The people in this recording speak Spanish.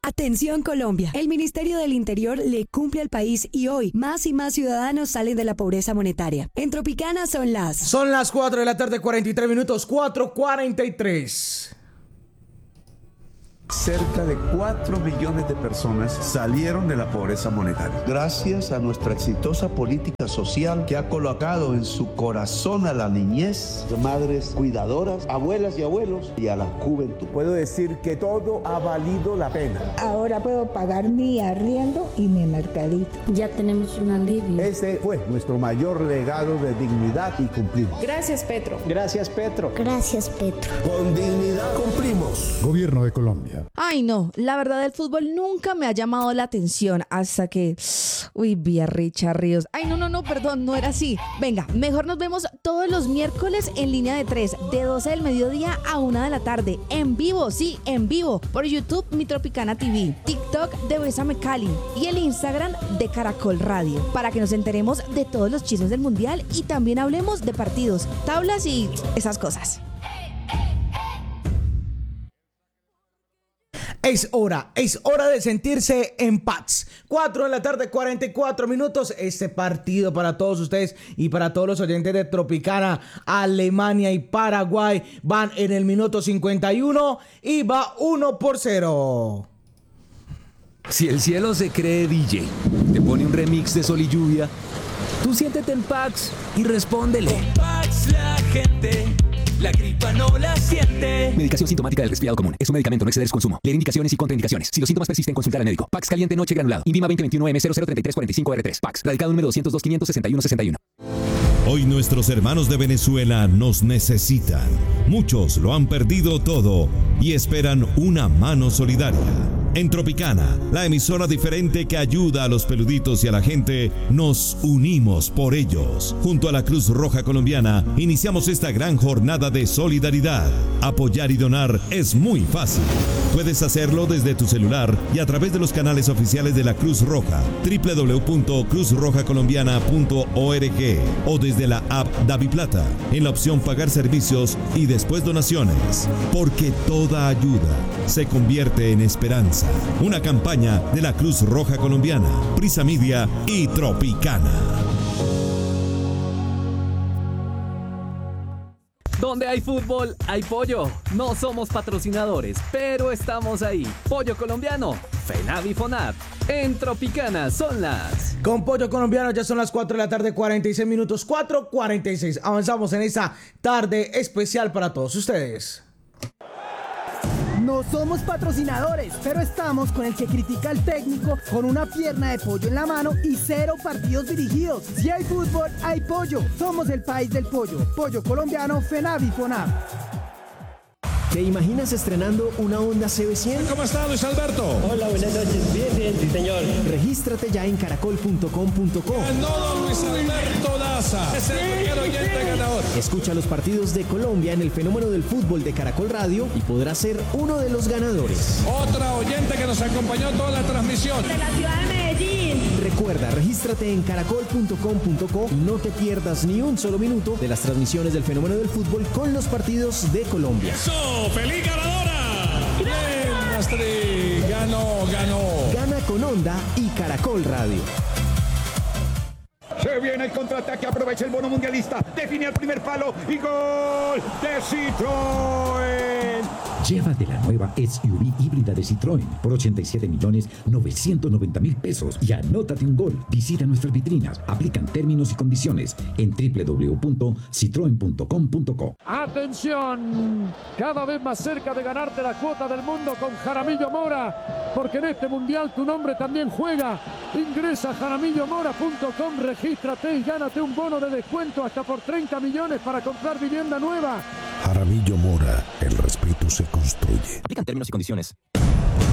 Atención Colombia, el Ministerio del Interior le cumple al país y hoy más y más ciudadanos salen de la pobreza monetaria. En Tropicana son las 4 de la tarde, 43 minutos, 4:43. Cerca de 4 millones de personas salieron de la pobreza monetaria. Gracias a nuestra exitosa política social que ha colocado en su corazón a la niñez, madres cuidadoras, abuelas y abuelos y a la juventud. Puedo decir que todo ha valido la pena. Ahora puedo pagar mi arriendo y mi mercadito. Ya tenemos un alivio. Ese fue nuestro mayor legado de dignidad y cumplimos. Gracias, Petro. Gracias, Petro. Gracias, Petro. Con dignidad cumplimos. Gobierno de Colombia. Ay, no, la verdad el fútbol nunca me ha llamado la atención hasta que... vi a Richard Ríos. Ay, no, perdón, no era así. Venga, mejor nos vemos todos los miércoles en Línea de 3, de 12 del mediodía a 1 de la tarde. En vivo, sí, en vivo. Por YouTube, Mi Tropicana TV, TikTok de Bésame Cali y el Instagram de Caracol Radio. Para que nos enteremos de todos los chismes del Mundial y también hablemos de partidos, tablas y esas cosas. Es hora de sentirse en paz. 4 de la tarde, 44 minutos. Este partido para todos ustedes y para todos los oyentes de Tropicana. Alemania y Paraguay van en el minuto 51 y va 1-0. Si el cielo se cree DJ, te pone un remix de Sol y Lluvia, tú siéntete en Pax y respóndele. Con Pax la gente la gripa no la siente. Medicación sintomática del resfriado común. Es un medicamento, no exceder su consumo. Leer indicaciones y contraindicaciones. Si los síntomas persisten, consultar al médico. Pax Caliente Noche Granulado. INVIMA 2021M003345R3. Pax. Radicado número 202-561-61. Hoy nuestros hermanos de Venezuela nos necesitan. Muchos lo han perdido todo y esperan una mano solidaria. En Tropicana, la emisora diferente que ayuda a los peluditos y a la gente, nos unimos por ellos. Junto a la Cruz Roja Colombiana, iniciamos esta gran jornada de solidaridad. Apoyar y donar es muy fácil. Puedes hacerlo desde tu celular y a través de los canales oficiales de la Cruz Roja, www.cruzrojacolombiana.org o desde la app DaviPlata, en la opción Pagar servicios y después donaciones. Porque toda ayuda se convierte en esperanza. Una campaña de la Cruz Roja Colombiana, Prisa Media y Tropicana. Donde hay fútbol, hay pollo. No somos patrocinadores, pero estamos ahí. Pollo colombiano, FENAV y FONAV. En Tropicana son las... Con Pollo Colombiano ya son las 4 de la tarde, 46 minutos, 4:46. Avanzamos en esta tarde especial para todos ustedes. No somos patrocinadores, pero estamos con el que critica al técnico con una pierna de pollo en la mano y 0 partidos dirigidos. Si hay fútbol, hay pollo. Somos el país del pollo. Pollo Colombiano, FENAV y FONAV. ¿Te imaginas estrenando una Honda CB100? ¿Cómo está, Luis Alberto? Hola, buenas noches. Bien, sí, señor. Regístrate ya en caracol.com.co. Ganó Luis Alberto Daza. Es el primer oyente ganador. Escucha los partidos de Colombia en el fenómeno del fútbol de Caracol Radio y podrás ser uno de los ganadores. Otra oyente que nos acompañó toda la transmisión. De la ciudad de Medellín. Recuerda, regístrate en caracol.com.co y no te pierdas ni un solo minuto de las transmisiones del fenómeno del fútbol con los partidos de Colombia. ¡Feliz ganadora! ¡Bien, Astrid! ¡Ganó! Gana con Honda y Caracol Radio. Se viene el contraataque, aprovecha el bono mundialista, define al primer palo y gol de Citroën. Llévate la nueva SUV híbrida de Citroën por 87.990.000 pesos y anótate un gol. Visita nuestras vitrinas, aplican términos y condiciones en www.citroen.com.co. ¡Atención! Cada vez más cerca de ganarte la cuota del mundo con Jaramillo Mora, porque en este mundial tu nombre también juega. Ingresa a jaramillomora.com, regístrate y gánate un bono de descuento hasta por 30 millones para comprar vivienda nueva. Jaramillo Mora, el respeto se construye. Aplican términos y condiciones.